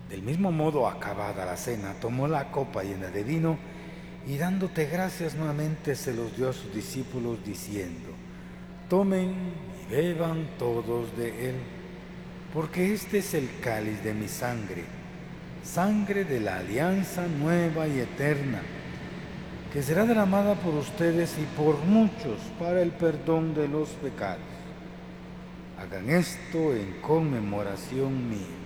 Del mismo modo, acabada la cena, tomó la copa llena de vino y dándote gracias nuevamente se los dio a sus discípulos diciendo: tomen y beban todos de él, porque este es el cáliz de mi sangre, sangre de la alianza nueva y eterna, que será derramada por ustedes y por muchos para el perdón de los pecados. Hagan esto en conmemoración mía.